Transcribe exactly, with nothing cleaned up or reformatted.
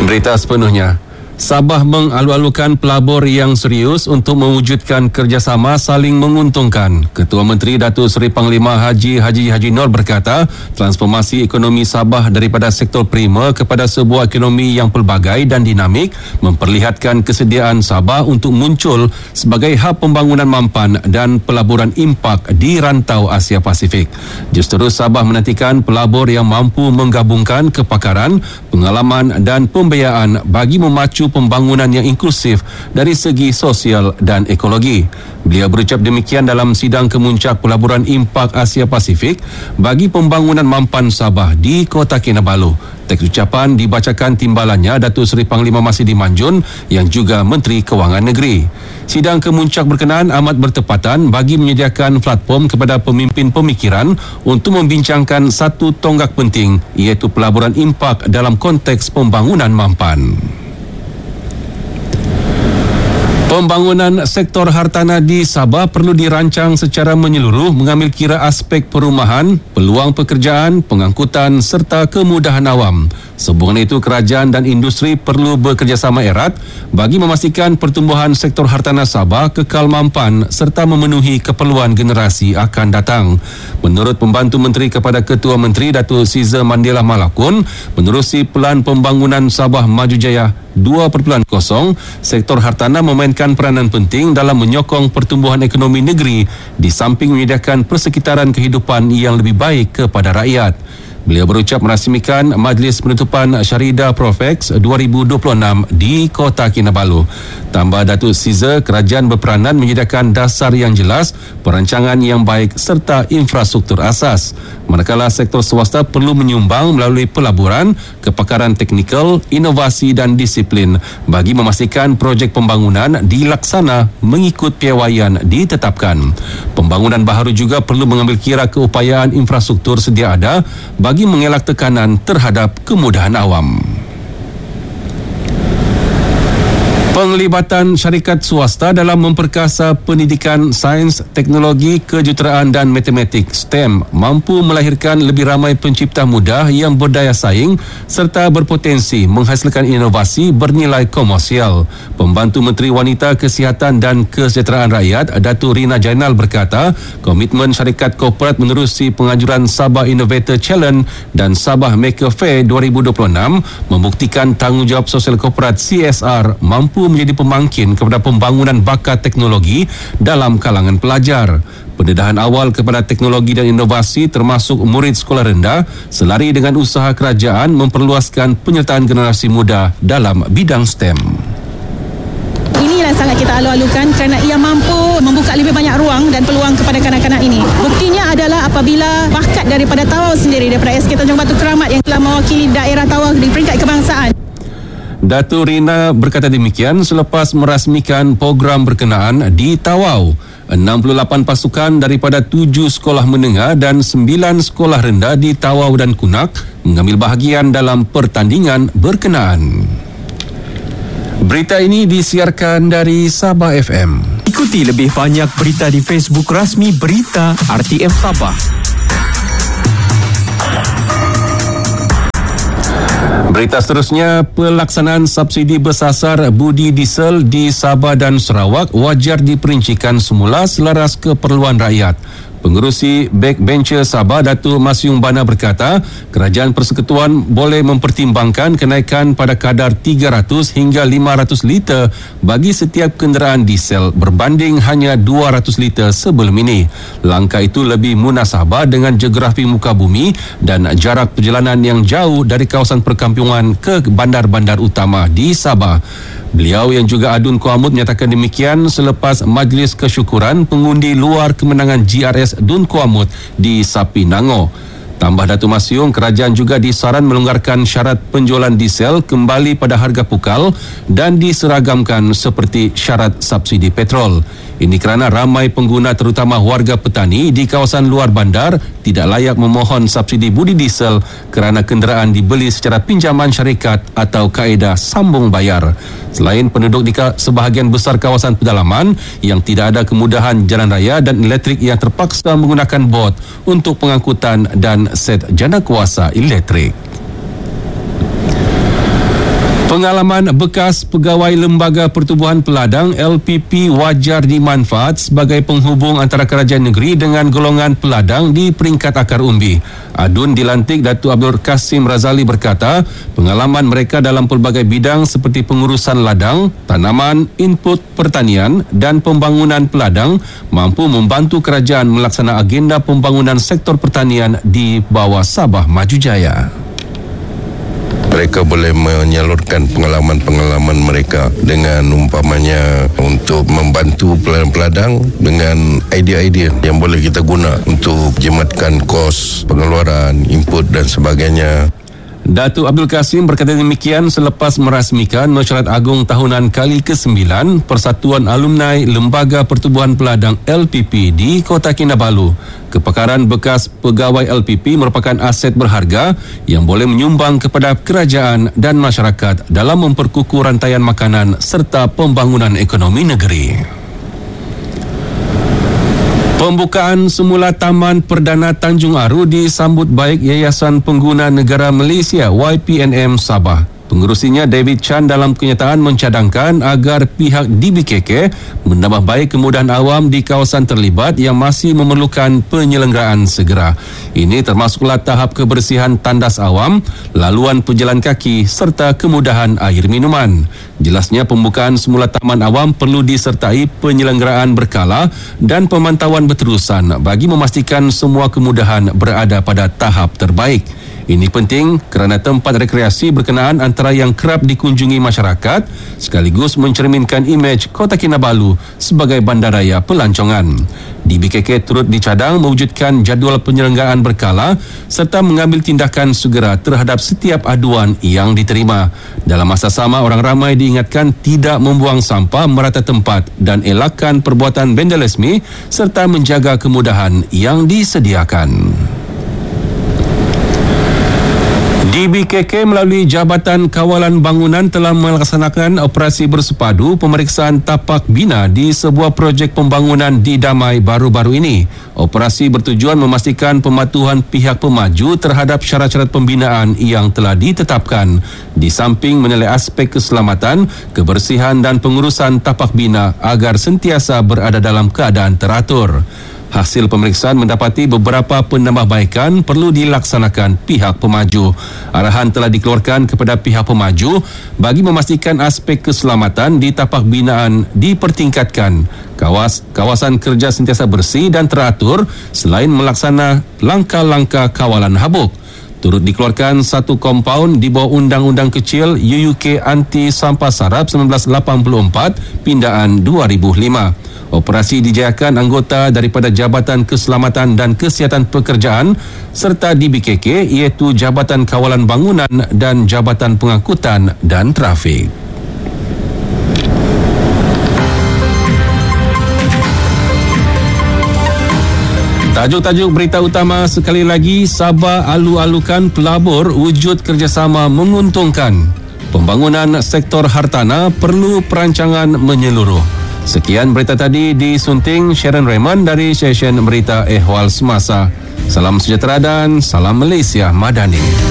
Berita sepenuhnya. Sabah mengalu-alukan pelabur yang serius untuk mewujudkan kerjasama saling menguntungkan. Ketua Menteri Datuk Seri Panglima Haji Haji Haji Nur berkata, transformasi ekonomi Sabah daripada sektor prima kepada sebuah ekonomi yang pelbagai dan dinamik memperlihatkan kesediaan Sabah untuk muncul sebagai hub pembangunan mampan dan pelaburan impak di rantau Asia Pasifik. Justeru Sabah menantikan pelabur yang mampu menggabungkan kepakaran, pengalaman dan pembiayaan bagi memacu pembangunan yang inklusif dari segi sosial dan ekologi. Beliau berucap demikian dalam sidang kemuncak pelaburan impak Asia Pasifik bagi pembangunan mampan Sabah di Kota Kinabalu. Teks ucapan dibacakan timbalannya Datuk Seri Panglima Masidi Manjun yang juga Menteri Kewangan Negeri. Sidang kemuncak berkenaan amat bertepatan bagi menyediakan platform kepada pemimpin pemikiran untuk membincangkan satu tonggak penting, iaitu pelaburan impak dalam konteks pembangunan mampan. Pembangunan sektor hartanah di Sabah perlu dirancang secara menyeluruh mengambil kira aspek perumahan, peluang pekerjaan, pengangkutan serta kemudahan awam. Sehubungan itu, kerajaan dan industri perlu bekerjasama erat bagi memastikan pertumbuhan sektor hartanah Sabah kekal mampan serta memenuhi keperluan generasi akan datang. Menurut Pembantu Menteri kepada Ketua Menteri Datuk Siza Mandela Malakun, menerusi Pelan Pembangunan Sabah Maju Jaya dua titik kosong, sektor hartanah memainkan peranan penting dalam menyokong pertumbuhan ekonomi negeri di samping menyediakan persekitaran kehidupan yang lebih baik kepada rakyat. Beliau berucap merasmikan Majlis Penutupan Syarida Profex dua ribu dua puluh enam di Kota Kinabalu. Tambah Datuk Siza, kerajaan berperanan menyediakan dasar yang jelas, perancangan yang baik serta infrastruktur asas. Manakala sektor swasta perlu menyumbang melalui pelaburan, kepakaran teknikal, inovasi dan disiplin bagi memastikan projek pembangunan dilaksana mengikut piawaian ditetapkan. Pembangunan baharu juga perlu mengambil kira keupayaan infrastruktur sedia ada bagi mengelak tekanan terhadap kemudahan awam. Penglibatan syarikat swasta dalam memperkasa pendidikan sains, teknologi, kejuruteraan dan matematik S T E M mampu melahirkan lebih ramai pencipta muda yang berdaya saing serta berpotensi menghasilkan inovasi bernilai komersial. Pembantu Menteri Wanita, Kesihatan dan Kesejahteraan Rakyat Datuk Rina Jainal berkata, komitmen syarikat korporat menerusi penganjuran Sabah Innovator Challenge dan Sabah Maker Fair dua ribu dua puluh enam membuktikan tanggungjawab sosial korporat C S R mampu menjadi pemangkin kepada pembangunan bakat teknologi dalam kalangan pelajar. Pendedahan awal kepada teknologi dan inovasi termasuk murid sekolah rendah selari dengan usaha kerajaan memperluaskan penyertaan generasi muda dalam bidang S T E M. Inilah sangat kita alu-alukan kerana ia mampu membuka lebih banyak ruang dan peluang kepada kanak-kanak ini. Buktinya adalah apabila bakat daripada Tawau sendiri, daripada S K Tanjung Batu Keramat yang telah mewakili daerah Tawau di peringkat kebangsaan. Datuk Rina berkata demikian selepas merasmikan program berkenaan di Tawau. enam puluh lapan pasukan daripada tujuh sekolah menengah dan sembilan sekolah rendah di Tawau dan Kunak mengambil bahagian dalam pertandingan berkenaan. Berita ini disiarkan dari Sabah F M. Ikuti lebih banyak berita di Facebook rasmi Berita R T M Sabah. Berita seterusnya, pelaksanaan subsidi bersasar budi diesel di Sabah dan Sarawak wajar diperincikan semula selaras keperluan rakyat. Pengerusi Backbencher Sabah Datuk Masyung Bana berkata, Kerajaan Persekutuan boleh mempertimbangkan kenaikan pada kadar tiga ratus hingga lima ratus liter bagi setiap kenderaan diesel berbanding hanya dua ratus liter sebelum ini. Langkah itu lebih munasabah dengan geografi muka bumi dan jarak perjalanan yang jauh dari kawasan perkampungan ke bandar-bandar utama di Sabah. Beliau yang juga Adun Kuamut menyatakan demikian selepas majlis kesyukuran pengundi luar kemenangan G R S Dun Kuamut di Sapinango. Tambah Datuk Masyung, kerajaan juga disaran melonggarkan syarat penjualan diesel kembali pada harga pukal dan diseragamkan seperti syarat subsidi petrol. Ini kerana ramai pengguna terutama warga petani di kawasan luar bandar tidak layak memohon subsidi budi diesel kerana kenderaan dibeli secara pinjaman syarikat atau kaedah sambung bayar. Selain penduduk di sebahagian besar kawasan pedalaman yang tidak ada kemudahan jalan raya dan elektrik yang terpaksa menggunakan bot untuk pengangkutan dan set jana kuasa elektrik. Pengalaman bekas pegawai Lembaga Pertubuhan Peladang L P P wajar dimanfaat sebagai penghubung antara kerajaan negeri dengan golongan peladang di peringkat akar umbi. Adun dilantik Datuk Abdul Kasim Razali berkata, pengalaman mereka dalam pelbagai bidang seperti pengurusan ladang, tanaman, input pertanian dan pembangunan peladang mampu membantu kerajaan melaksana agenda pembangunan sektor pertanian di bawah Sabah Maju Jaya. Mereka boleh menyalurkan pengalaman-pengalaman mereka dengan umpamanya untuk membantu peladang-peladang dengan idea-idea yang boleh kita guna untuk jimatkan kos, pengeluaran, input dan sebagainya. Datuk Abdul Kasim berkata demikian selepas merasmikan mesyuarat agung tahunan kali kesembilan Persatuan Alumni Lembaga Pertubuhan Peladang L P P di Kota Kinabalu. Kepakaran bekas pegawai L P P merupakan aset berharga yang boleh menyumbang kepada kerajaan dan masyarakat dalam memperkukuh rantaian makanan serta pembangunan ekonomi negeri. Pembukaan semula Taman Perdana Tanjung Aru disambut baik Yayasan Pengguna Negara Malaysia Y P N M Sabah. Pengerusinya David Chan dalam kenyataan mencadangkan agar pihak D B K K menambah baik kemudahan awam di kawasan terlibat yang masih memerlukan penyelenggaraan segera. Ini termasuklah tahap kebersihan tandas awam, laluan pejalan kaki serta kemudahan air minuman. Jelasnya pembukaan semula taman awam perlu disertai penyelenggaraan berkala dan pemantauan berterusan bagi memastikan semua kemudahan berada pada tahap terbaik. Ini penting kerana tempat rekreasi berkenaan antara yang kerap dikunjungi masyarakat sekaligus mencerminkan imej Kota Kinabalu sebagai bandaraya pelancongan. D B K K turut dicadang mewujudkan jadual penyelenggaraan berkala serta mengambil tindakan segera terhadap setiap aduan yang diterima. Dalam masa sama, orang ramai diingatkan tidak membuang sampah merata tempat dan elakkan perbuatan vandalisme serta menjaga kemudahan yang disediakan. D B K K melalui Jabatan Kawalan Bangunan telah melaksanakan operasi bersepadu pemeriksaan tapak bina di sebuah projek pembangunan di Damai baru-baru ini. Operasi bertujuan memastikan pematuhan pihak pemaju terhadap syarat-syarat pembinaan yang telah ditetapkan, di samping menilai aspek keselamatan, kebersihan dan pengurusan tapak bina agar sentiasa berada dalam keadaan teratur. Hasil pemeriksaan mendapati beberapa penambahbaikan perlu dilaksanakan pihak pemaju. Arahan telah dikeluarkan kepada pihak pemaju bagi memastikan aspek keselamatan di tapak binaan dipertingkatkan. Kawas, kawasan kerja sentiasa bersih dan teratur selain melaksana langkah-langkah kawalan habuk. Turut dikeluarkan satu kompaun di bawah Undang-Undang Kecil U U K Anti Sampah Sarap seribu sembilan ratus lapan puluh empat pindaan dua ribu lima. Operasi dijayakan anggota daripada Jabatan Keselamatan dan Kesihatan Pekerjaan serta D B K K iaitu Jabatan Kawalan Bangunan dan Jabatan Pengangkutan dan Trafik. Tajuk-tajuk berita utama sekali lagi. Sabah alu-alukan pelabur wujud kerjasama menguntungkan. Pembangunan sektor hartanah perlu perancangan menyeluruh. Sekian berita tadi disunting Sharon Raymond dari stesen berita Ehwal Semasa. Salam sejahtera dan salam Malaysia Madani.